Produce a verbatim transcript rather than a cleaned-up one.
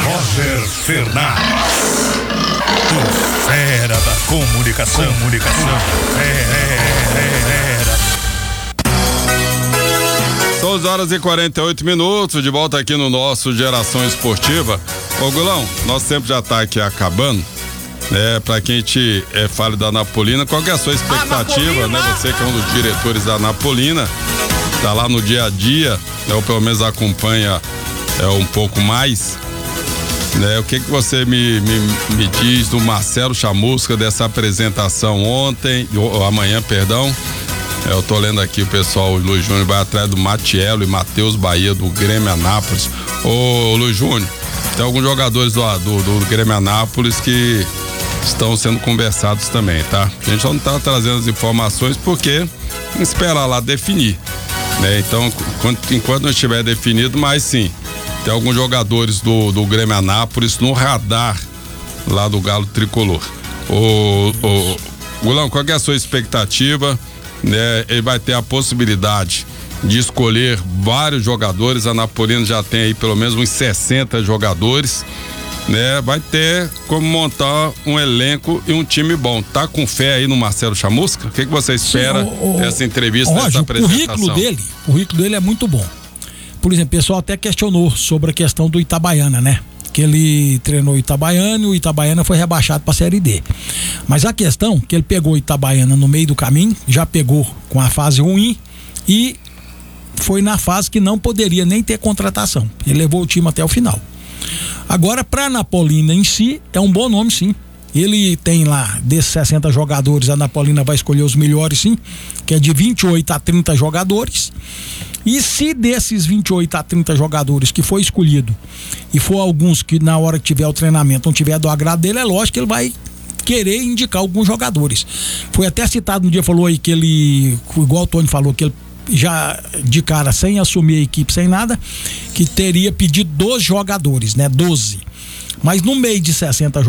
Roger Fernandes, o fera da comunicação, comunicação, fera. doze horas e quarenta e oito minutos, de volta aqui no nosso Geração Esportiva. Ô Gulão, nosso tempo já tá aqui acabando, né? Pra quem te é, fale da Napolina, qual que é a sua expectativa, né? Você que é um dos diretores da Napolina, tá lá no dia a dia, né? Ou pelo menos acompanha é, um pouco mais, né? O que que você me, me, me diz do Marcelo Chamusca, dessa apresentação ontem, ou amanhã, perdão. Eu tô lendo aqui o pessoal, o Luiz Júnior vai atrás do Matiello e Matheus Bahia do Grêmio Anápolis. Ô Luiz Júnior, tem alguns jogadores do, do, do Grêmio Anápolis que estão sendo conversados também, tá? A gente só não tá trazendo as informações porque espera lá definir, né? Então, enquanto, enquanto não estiver definido, mas sim, tem alguns jogadores do, do Grêmio Anápolis no radar lá do Galo Tricolor. Ô, ô Gulão, qual que é a sua expectativa? Né, ele vai ter a possibilidade de escolher vários jogadores. A Napolina já tem aí pelo menos uns sessenta jogadores, né? Vai ter como montar um elenco e um time bom. Tá com fé aí no Marcelo Chamusca? O que que você espera Sim, o, o, dessa entrevista, Roger, dessa apresentação? O currículo dele, o currículo dele é muito bom. Por exemplo, o pessoal até questionou sobre a questão do Itabaiana, né? Que ele treinou o Itabaiana e o Itabaiana foi rebaixado para a Série D. Mas a questão que ele pegou o Itabaiana no meio do caminho, já pegou com a fase ruim e foi na fase que não poderia nem ter contratação. Ele levou o time até o final. Agora, para a Napolina em si, é um bom nome, sim. Ele tem lá, desses sessenta jogadores, a Napolina vai escolher os melhores, sim, que é de vinte e oito a trinta jogadores. E se desses vinte e oito a trinta jogadores que foi escolhido e for alguns que na hora que tiver o treinamento não tiver do agrado dele, é lógico que ele vai querer indicar alguns jogadores. Foi até citado um dia, falou aí que ele, igual o Tony falou, que ele já de cara, sem assumir a equipe, sem nada, que teria pedido doze jogadores, né? doze. Mas no meio de sessenta